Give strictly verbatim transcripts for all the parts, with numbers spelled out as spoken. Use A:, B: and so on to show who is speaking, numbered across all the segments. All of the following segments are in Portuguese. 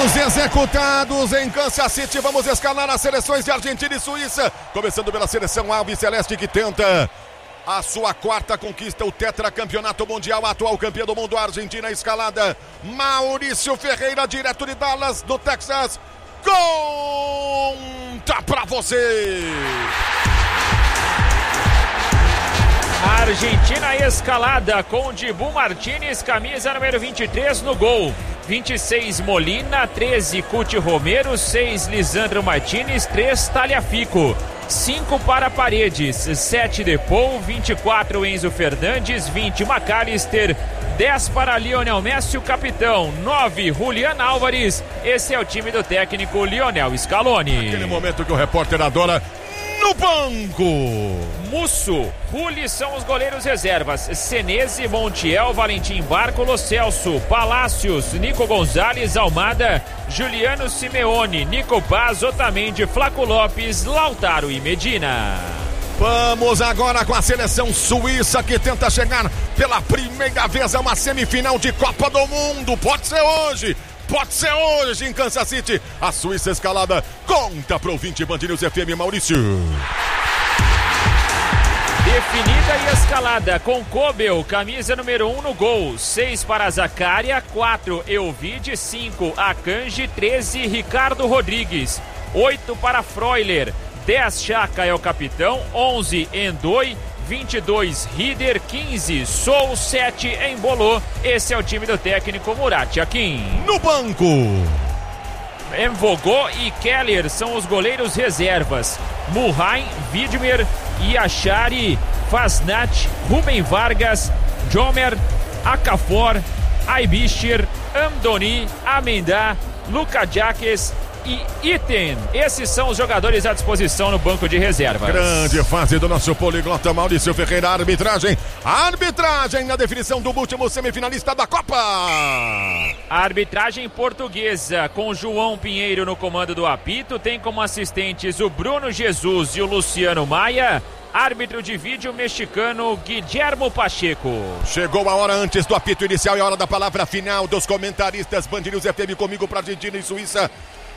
A: Planos executados em Kansas City. Vamos escalar as seleções de Argentina e Suíça. Começando pela seleção Alves Celeste, que tenta a sua quarta conquista, o tetracampeonato mundial. Atual campeão do mundo, a Argentina escalada. Maurício Ferreira, direto de Dallas, do Texas. Conta pra você!
B: A Argentina escalada com Dibu Martínez, camisa número vinte e três no gol. vinte e seis Molina, treze Cuti Romero, seis Lisandro Martínez, três Tagliafico. cinco para Paredes, sete Depou, vinte e quatro Enzo Fernandes, vinte McAllister, dez para Lionel Messi, o capitão, nove Julián Álvares. Esse é o time do técnico Lionel Scaloni.
A: Aquele momento que o repórter adora. No banco,
B: Musso, Rulli são os goleiros reservas. Senese, Montiel, Valentim Barco, Lo Celso, Palácios, Nico Gonzalez, Almada, Juliano Simeone, Nico Paz, Otamendi, Flaco Lopes, Lautaro e Medina.
A: Vamos agora com a seleção suíça, que tenta chegar pela primeira vez a uma semifinal de Copa do Mundo. Pode ser hoje. Pode ser hoje em Kansas City. A Suíça escalada. Conta pro ouvinte Band News F M, Maurício.
B: Definida e escalada com Kobel, camisa número um no gol. seis para Zaccaria, quatro Elvide, cinco Akanji, treze Ricardo Rodrigues, oito para Freuler, dez Xhaka é o capitão, onze Endoi, vinte e dois Rieder, quinze Sou, sete Embolou. Esse é o time do técnico Murat Yakin.
A: No banco,
B: Mvogô e Keller são os goleiros reservas. Mulhain, Widmer, Iachari, Fasnat, Rubem Vargas, Jomer, Akafor, Aibischer, Amdoni, Amendá, Luka Jaques e Iten. Esses são os jogadores à disposição no banco de reservas.
A: Grande fase do nosso poliglota Maurício Ferreira. Arbitragem, arbitragem na definição do último semifinalista da Copa.
B: A arbitragem portuguesa, com João Pinheiro no comando do apito, tem como assistentes o Bruno Jesus e o Luciano Maia. Árbitro de vídeo mexicano Guillermo Pacheco.
A: Chegou a hora antes do apito inicial e a hora da palavra final dos comentaristas Band News F M comigo para Argentina e Suíça.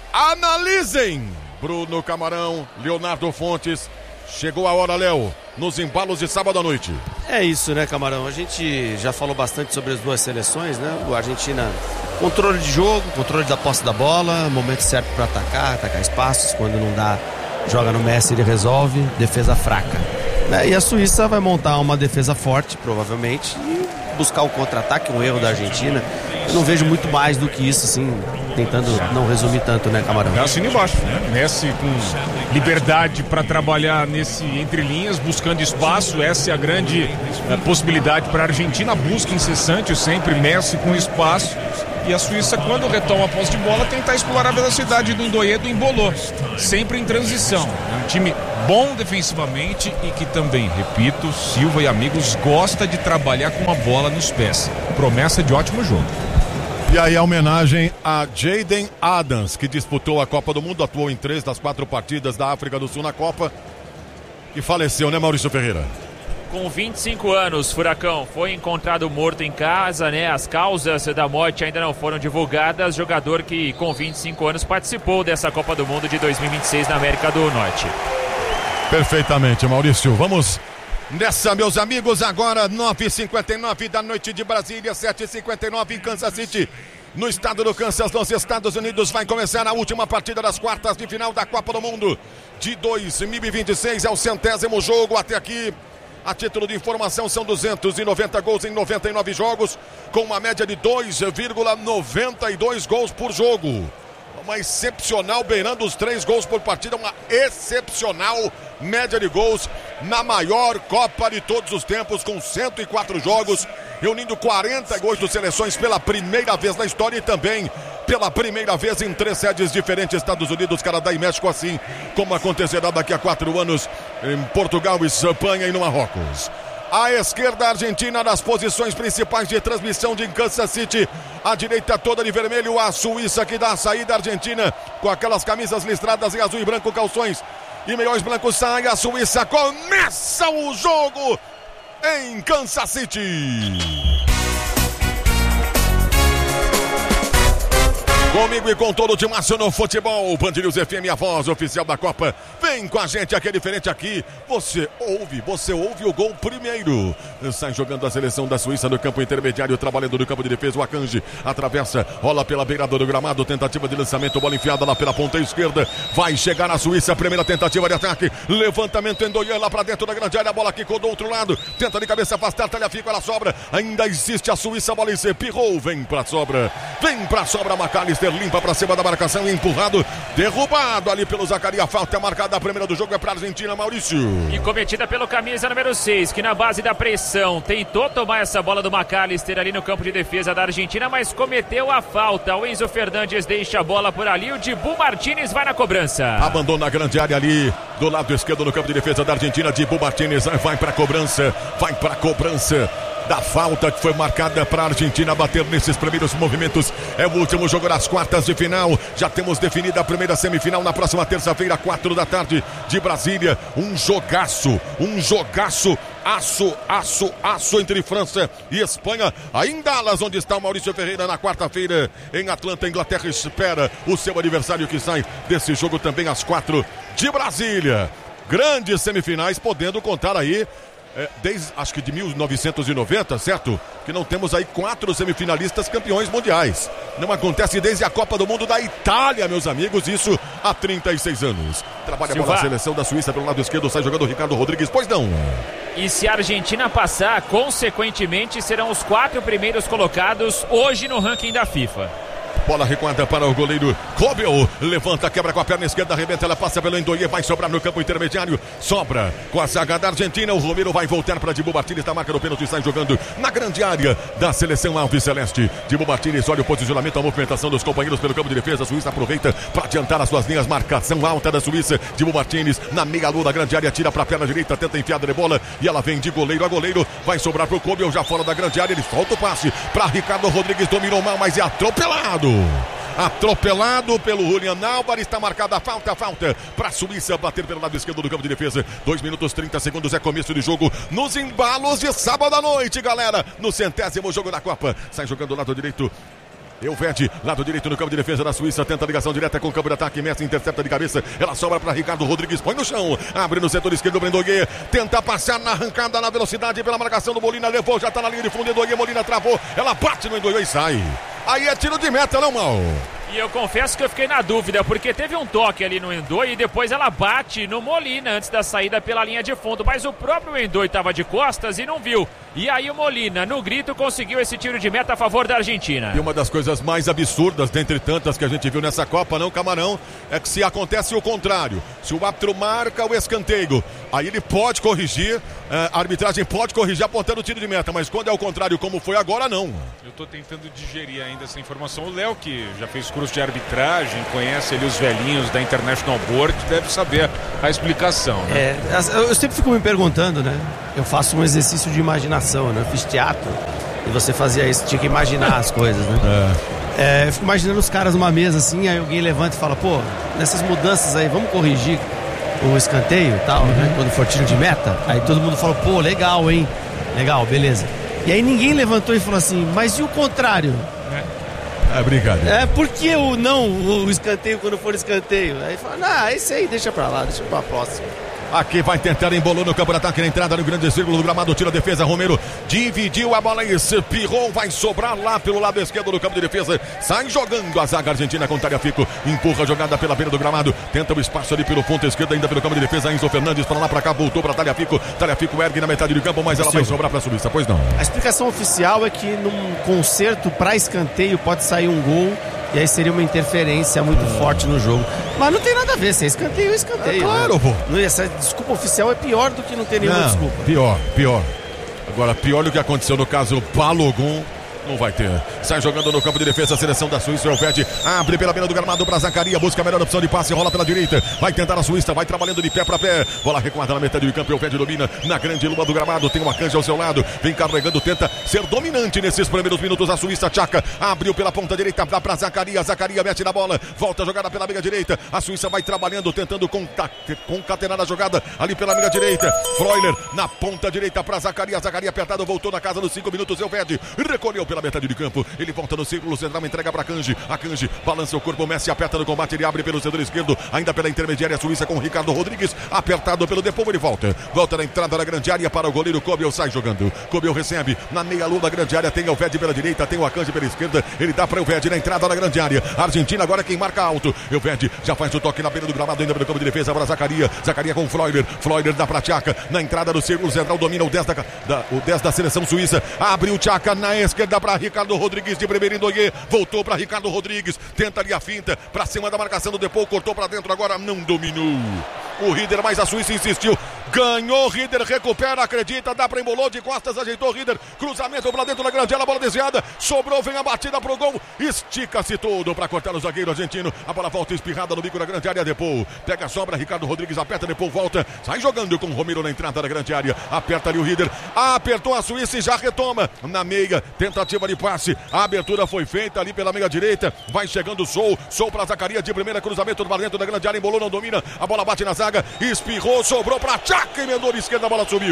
A: Analisem! Bruno Camarão, Leonardo Fontes. Chegou a hora, Léo, nos embalos de sábado à noite.
C: É isso, né, Camarão? A gente já falou bastante sobre as duas seleções, né? O Argentina, controle de jogo, controle da posse da bola, momento certo para atacar, atacar espaços. Quando não dá, joga no Messi, ele resolve. Defesa fraca. E a Suíça vai montar uma defesa forte, provavelmente, e buscar o contra-ataque, um erro da Argentina. Eu não vejo muito mais do que isso, assim, tentando não resumir tanto, né, Camarão?
D: É assim embaixo, né? Messi com liberdade para trabalhar nesse entre linhas, buscando espaço. Essa é a grande é, possibilidade para a Argentina. Busca incessante sempre, Messi com espaço. E a Suíça, quando retoma a posse de bola, tentar explorar a velocidade do Ndoye e do Embolou, sempre em transição. É um time bom defensivamente e que também, repito, Silva e amigos, gosta de trabalhar com a bola nos pés. Promessa de ótimo jogo.
A: E aí a homenagem a Jaden Adams, que disputou a Copa do Mundo, atuou em três das quatro partidas da África do Sul na Copa, que faleceu, né, Maurício Ferreira?
B: Com vinte e cinco anos, Furacão, foi encontrado morto em casa, né? As causas da morte ainda não foram divulgadas. Jogador que com vinte e cinco anos participou dessa Copa do Mundo de dois mil e vinte e seis na América do Norte.
A: Perfeitamente, Maurício. Vamos nessa, meus amigos, agora nove e cinquenta e nove da noite de Brasília, sete e cinquenta e nove em Kansas City. No estado do Kansas, nos Estados Unidos, vai começar a última partida das quartas de final da Copa do Mundo de dois mil e vinte e seis. É o centésimo jogo até aqui. A título de informação, são duzentos e noventa gols em noventa e nove jogos, com uma média de dois vírgula noventa e dois gols por jogo. Uma excepcional, beirando os três gols por partida, uma excepcional média de gols na maior Copa de todos os tempos, com cento e quatro jogos, reunindo quarenta gols de seleções pela primeira vez na história e também pela primeira vez em três sedes diferentes, Estados Unidos, Canadá e México, assim como acontecerá daqui a quatro anos em Portugal, Espanha e no Marrocos. À esquerda, a Argentina nas posições principais de transmissão de Kansas City. A direita toda de vermelho, a Suíça que dá a saída. Argentina com aquelas camisas listradas em azul e branco, calções e meiões blancos. Sai a Suíça, começa o jogo em Kansas City. Comigo e com todo o Timaço no futebol. Band News F M, a voz oficial da Copa. Vem com a gente, aqui é diferente aqui. Você ouve, você ouve o gol primeiro. Sai jogando a seleção da Suíça no campo intermediário, trabalhando no campo de defesa. O Akanji atravessa, rola pela beirada do gramado. Tentativa de lançamento, bola enfiada lá pela ponta esquerda. Vai chegar a Suíça, primeira tentativa de ataque. Levantamento em Ndoye lá pra dentro da grande área. A bola quicou do outro lado. Tenta de cabeça afastar, Tagliafico, ela sobra. Ainda existe a Suíça, a bola em C. Pirou, vem pra sobra. Vem pra sobra, McAllister limpa pra cima da marcação e empurrado. Derrubado ali pelo Zaccaria. Falta marcada, a primeira do jogo é pra Argentina, Maurício.
B: E cometida pelo camisa número seis, que na base da pressão tentou tomar essa bola do McAllister ali no campo de defesa da Argentina, mas cometeu a falta. O Enzo Fernandes deixa a bola por ali. O Dibu Martínez vai na cobrança.
A: Abandona a grande área ali do lado esquerdo no campo de defesa da Argentina. Dibu Martínez vai pra cobrança. Vai pra cobrança da falta que foi marcada para a Argentina bater nesses primeiros movimentos. É o último jogo das quartas de final. Já temos definida a primeira semifinal na próxima terça-feira, quatro da tarde de Brasília. Um jogaço, um jogaço. Aço, aço, aço entre França e Espanha. Aí em Dallas, onde está o Maurício Ferreira na quarta-feira. Em Atlanta, Inglaterra, espera o seu adversário que sai desse jogo também às quatro de Brasília. Grandes semifinais, podendo contar aí É, desde, acho que de mil novecentos e noventa, certo? Que não temos aí quatro semifinalistas campeões mundiais. Não acontece desde a Copa do Mundo da Itália, meus amigos, isso há trinta e seis anos. Trabalha
B: Silva.
A: pela seleção da Suíça pelo lado esquerdo, sai jogando o Ricardo Rodrigues, pois não.
B: E se a Argentina passar, consequentemente serão os quatro primeiros colocados hoje no ranking da FIFA.
A: Bola recuada para o goleiro Kobel. Levanta, quebra com a perna esquerda, arrebenta, ela passa pelo Ndoye, vai sobrar no campo intermediário. Sobra com a zaga da Argentina. O Romero vai voltar para Dibu Martínez da marca do pênalti, sai jogando na grande área da seleção Alves Celeste. Dibu Martínez olha o posicionamento, a movimentação dos companheiros pelo campo de defesa. A Suíça aproveita para adiantar as suas linhas. Marcação alta da Suíça. Dibu Martínez na meia lua da grande área, tira para a perna direita, tenta enfiada de bola e ela vem de goleiro a goleiro. Vai sobrar para o Kobel já fora da grande área. Ele solta o passe para Ricardo Rodrigues, dominou mal, mas é atropelado. Atropelado pelo Julian Álvares, está marcada a falta, a falta para a Suíça bater pelo lado esquerdo do campo de defesa. dois minutos e trinta segundos é começo de jogo nos embalos de sábado à noite, galera. No centésimo jogo da Copa. Sai jogando do lado direito. Elvedi, lado direito no campo de defesa da Suíça, tenta a ligação direta com o campo de ataque, Messi intercepta de cabeça, ela sobra para Ricardo Rodrigues, põe no chão, abre no setor esquerdo, Ndoye, tenta passar na arrancada, na velocidade, pela marcação do Molina, levou, já tá na linha de fundo, Ndoye, Molina travou, ela bate no Ndoye e sai. Aí é tiro de meta, não, mal.
B: E eu confesso que eu fiquei na dúvida, porque teve um toque ali no Ndoye e depois ela bate no Molina antes da saída pela linha de fundo, mas o próprio Ndoye estava de costas e não viu. E aí o Molina, no grito, conseguiu esse tiro de meta a favor da Argentina.
A: E uma das coisas mais absurdas, dentre tantas que a gente viu nessa Copa, não, Camarão, é que se acontece o contrário, se o árbitro marca o escanteio, aí ele pode corrigir, a arbitragem pode corrigir apontando o tiro de meta, mas quando é o contrário, como foi agora, não.
D: Eu tô tentando digerir ainda essa informação. O Léo, que já fez curso de arbitragem, conhece ali os velhinhos da International Board, deve saber a explicação, né?
C: É, eu sempre fico me perguntando, né? Eu faço um exercício de imaginação, né? Eu fiz teatro e você fazia isso, tinha que imaginar as coisas, né? É. É, eu fico imaginando os caras numa mesa assim, aí alguém levanta e fala, pô, nessas mudanças aí, vamos corrigir o escanteio e tal, uhum. né? Quando for tiro de meta. Aí todo mundo falou, pô, legal, hein? Legal, beleza. E aí ninguém levantou e falou assim, mas e o contrário?
A: É brincadeira.
C: É, por que o não, o escanteio quando for escanteio? Aí fala, não, esse aí deixa pra lá, deixa pra próxima.
A: Aqui vai tentar, embolou no campo de ataque, na entrada no grande círculo do gramado, tira a defesa, Romero dividiu a bola e espirrou, vai sobrar lá pelo lado esquerdo do campo de defesa, sai jogando a zaga argentina com Tagliafico, empurra a jogada pela beira do gramado, tenta o espaço ali pelo ponto esquerdo, ainda pelo campo de defesa, Enzo Fernandes para lá para cá, voltou para Tagliafico, Tagliafico ergue na metade do campo, mas ela vai sobrar para a Suíça, pois não.
C: A explicação oficial é que num concerto para escanteio pode sair um gol, e aí seria uma interferência muito é. forte no jogo. Mas não tem nada a ver, se é escanteio, é escanteio. É
A: claro,
C: né?
A: pô.
C: Essa desculpa oficial é pior do que não ter nenhuma
A: não,
C: desculpa.
A: Pior, pior. Agora, pior do que aconteceu no caso Balogun, não vai ter. Sai jogando no campo de defesa a seleção da Suíça. O Elvedi abre pela beira do gramado para Zaccaria, busca a melhor opção de passe, rola pela direita, vai tentar a Suíça, vai trabalhando de pé para pé, bola recuada na metade do campo. O Elvedi domina na grande lua do gramado, tem uma canja ao seu lado, vem carregando, tenta ser dominante nesses primeiros minutos. A Suíça, Tchaka abriu pela ponta direita, dá para Zaccaria, Zaccaria mete na bola, volta a jogada pela meia direita. A Suíça vai trabalhando, tentando concatenar a jogada ali pela meia direita. Freuler na ponta direita para Zaccaria, Zaccaria apertado, voltou na casa nos cinco minutos. Elvedi recolheu pela pela metade de campo. Ele volta no círculo central, entrega para Kanji. A Kanji balança o corpo, o Messi aperta no combate, ele abre pelo setor esquerdo, ainda pela intermediária Suíça com o Ricardo Rodrigues, apertado pelo Depovo, ele volta. Volta na entrada da grande área para o goleiro Kobiel, sai jogando. Kobiel recebe na meia-lua da grande área, tem o Elvedi pela direita, tem o Akanji pela esquerda, ele dá para o Elvedi na entrada da grande área. Argentina agora quem marca alto. Elvedi já faz o toque na beira do gramado, ainda pelo campo de defesa para Zacaria. Zacaria com o Freuler. Freuler dá para Tchaka na entrada do círculo central, domina o dez da, da, o dez da seleção suíça. Abre o Tchaka na esquerda para Ricardo Rodrigues de primeiro em Doye. Voltou para Ricardo Rodrigues. Tenta ali a finta para cima da marcação do Depou. Cortou para dentro agora, não dominou. O Rieder, mas a Suíça insistiu. Ganhou, Rieder recupera, acredita, dá para embolou de costas, ajeitou Rieder. Cruzamento para dentro da grande área, bola desviada. Sobrou, vem a batida pro gol. Estica-se todo para cortar o zagueiro argentino. A bola volta espirrada no bico da grande área. Depou pega a sobra, Ricardo Rodrigues aperta, Depou volta. Sai jogando com o Romero na entrada da grande área. Aperta ali o Rieder. Apertou a Suíça e já retoma. Na meia, tentativa de passe. A abertura foi feita ali pela meia direita. Vai chegando o Sou. Sou para Zacaria de primeira, cruzamento para dentro da grande área. Embolou, não domina. A bola bate na zaga. Espirrou, sobrou para Tchaka, emendou na esquerda, a bola subiu.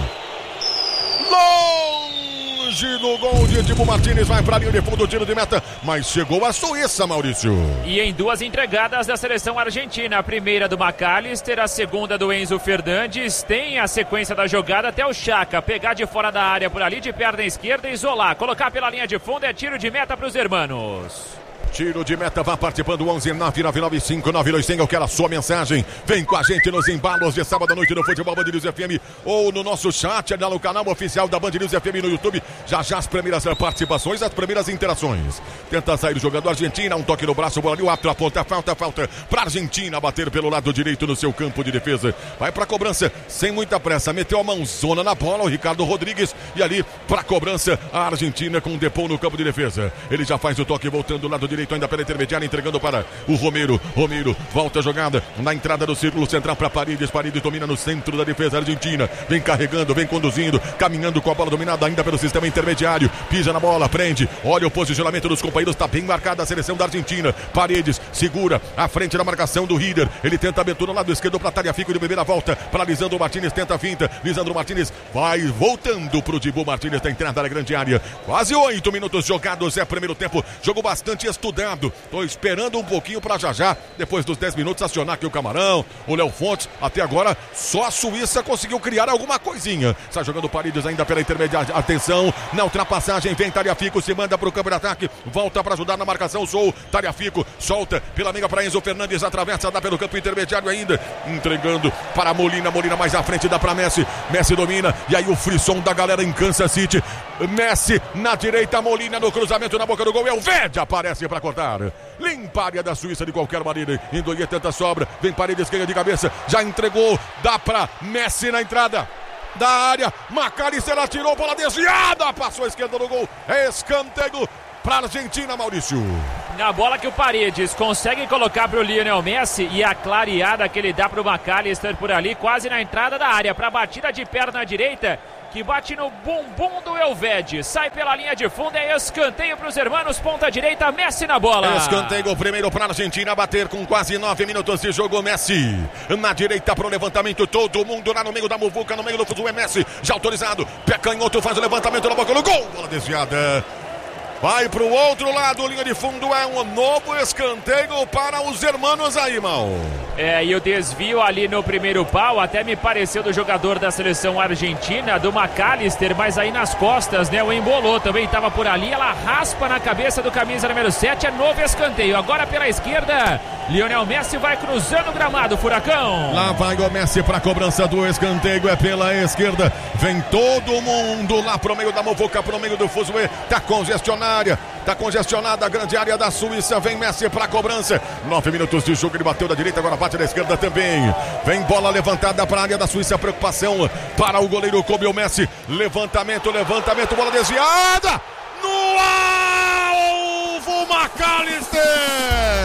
A: Longe do gol de Dibu Martínez, vai para a linha de fundo, tiro de meta, mas chegou a Suíça, Maurício.
B: E em duas entregadas da seleção argentina, a primeira do McAllister, a segunda do Enzo Fernandes, tem a sequência da jogada até o Tchaka pegar de fora da área por ali, de perna esquerda, isolar, colocar pela linha de fundo, é tiro de meta para os hermanos.
A: Tiro de meta, vá participando, onze nove nove nove cinco nove dois zero zero, eu quero a sua mensagem. Vem com a gente nos embalos de sábado à noite no Futebol Band News F M ou no nosso chat, no canal oficial da Band News F M no YouTube. Já já as primeiras participações, as primeiras interações. Tenta sair o jogador Argentina, um toque no braço, bola ali, o árbitro aponta, falta, falta para Argentina bater pelo lado direito no seu campo de defesa. Vai para cobrança, sem muita pressa, meteu a mãozona na bola, o Ricardo Rodrigues, e ali para cobrança a Argentina com o Depou no campo de defesa. Ele já faz o toque voltando do lado direito, ainda pela intermediária, entregando para o Romero. Romero volta a jogada na entrada do círculo central para Paredes. Paredes domina no centro da defesa argentina. Vem carregando, vem conduzindo, caminhando com a bola dominada ainda pelo sistema intermediário. Pisa na bola, prende. Olha o posicionamento dos companheiros. Está bem marcada a seleção da Argentina. Paredes segura à frente da marcação do Rieder. Ele tenta a abertura no lado esquerdo para Tagliafico de primeira volta. Para Lisandro Martínez, tenta a finta. Lisandro Martínez vai voltando para o Dibu Martínez da entrada da grande área. Quase oito minutos jogados. É primeiro tempo. Jogo bastante estudado. Tô esperando um pouquinho para já já, depois dos dez minutos, acionar aqui o Camarão, o Léo Fontes. Até agora, só a Suíça conseguiu criar alguma coisinha. Está jogando Paredes ainda pela intermediária. Atenção, na ultrapassagem, vem Tagliafico, se manda para o campo de ataque, volta para ajudar na marcação. Sou Tagliafico, solta pela meia para Enzo Fernandes, atravessa, dá pelo campo intermediário ainda, entregando para Molina. Molina mais à frente, dá para Messi. Messi domina, e aí o frisson da galera em Kansas City. Messi na direita, Molina no cruzamento na boca do gol. Elvedi aparece para cortar. Limpa a área da Suíça de qualquer maneira. Indoie tenta sobra. Vem Paredes, ganha de cabeça. Já entregou. Dá para Messi na entrada da área. McAllister atirou, bola desviada. Passou a esquerda do gol. É escanteio para a Argentina, Maurício.
B: Na bola que o Paredes consegue colocar para o Lionel Messi e a clareada que ele dá para o McAllister por ali, quase na entrada da área, para a batida de perna direita, que bate no bumbum do Elvedi, sai pela linha de fundo, é escanteio para os hermanos, ponta direita, Messi na bola.
A: Escanteio primeiro para a Argentina bater com quase nove minutos de jogo. Messi na direita para o levantamento, todo mundo lá no meio da muvuca, no meio do fuzuê. Messi já autorizado, pé canhoto, faz o levantamento na boca do gol, bola desviada. Vai para o outro lado, linha de fundo, é um novo escanteio para os hermanos aí, mal.
B: É, e o desvio ali no primeiro pau, até me pareceu do jogador da seleção argentina, do McAllister, mas aí nas costas, né, o embolou, também estava por ali, ela raspa na cabeça do camisa número sete, é novo escanteio, agora pela esquerda, Lionel Messi vai cruzando o gramado, Furacão.
A: Lá vai o Messi para a cobrança do escanteio, é pela esquerda, vem todo mundo lá pro meio da muvuca, pro meio do fuzuê, tá congestionado. Está congestionada a grande área da Suíça. Vem Messi para a cobrança. Nove minutos de jogo. Ele bateu da direita, agora bate da esquerda também. Vem bola levantada para a área da Suíça. Preocupação para o goleiro Kobiel. Messi. Levantamento, levantamento. Bola desviada. No alvo, McAllister.